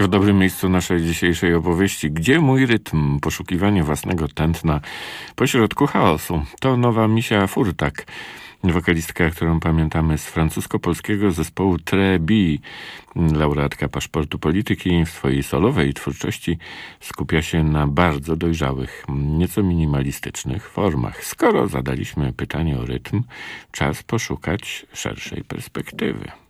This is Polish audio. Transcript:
W dobrym miejscu naszej dzisiejszej opowieści. Gdzie mój rytm? Poszukiwanie własnego tętna pośrodku chaosu. To nowa Misia Furtak, wokalistka, którą pamiętamy z francusko-polskiego zespołu Très, laureatka Paszportu Polityki. W swojej solowej twórczości skupia się na bardzo dojrzałych, nieco minimalistycznych formach. Skoro zadaliśmy pytanie o rytm, czas poszukać szerszej perspektywy.